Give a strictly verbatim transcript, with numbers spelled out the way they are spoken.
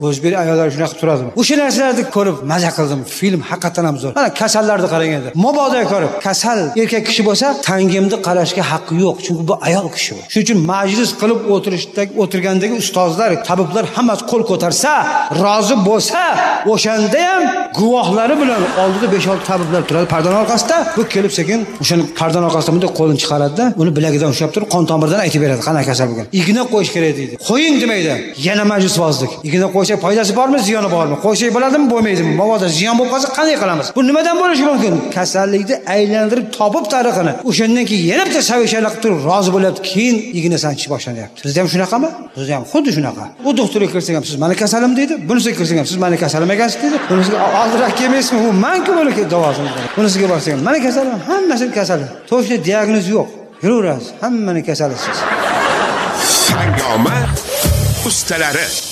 O'zbek ayollari shunaqa turadi. O'sha narsalarni ko'rib maza qildim. Film haqiqatan ham zo'r. Mana kasallarni qarang endi. Mobodo ko'rib, kasal erkak kishi bo'lsa, tangimni qarashga haqqi yo'q, chunki bu ayol kishi. Shuning uchun majlis qilib o'tirishdagi o'tirgandagi ustozlar, tabiblar hammasi qo'l ko'tarsa, rozi bo'lsa, o'shanda ham guvohlari bilan oldida besh olti tabiblar turadi pardan orqasida. Bu kelib sekin o'shani pardan orqasidan bunday qo'lini chiqaradi-da, uni bilagidan ushlab turib, qon tomiridan aytib beradi, qanaqa kasal bo'lgan. Igna qo'yish kerak deydi. Qo'ying demaydi. Yana majlisbozlik. Igna qo'ysa foydasi bormi, ziyoni bormi? Qo'ysak bo'ladimi, bo'lmaydimi? Mabodo ziyon bo'lib qolsa qanday qilamiz? Bu nimadan bo'lishi mumkin? Kasallikni aylantirib topib tariqini. O'shandan keyin yana bitta savishalik qilib rozi bo'lyapti, keyin ignasan tish boshlanyapti. Sizda ham shunaqami? Bizda ham xuddi shunaqa. Bu doktorga kirsak ham siz meni kasalim deydi, bunisiga kirsak ham siz meni kasalim ekansiz deydi. Bunisiga oldiroq kelmaysizmi? U menku buni davosini. Bunisiga borsak ham meni kasalim, hammasi kasal. To'g'ri diagnoz yo'q. Yuraverasiz, hammani kasalisiz. Sangoma ustalari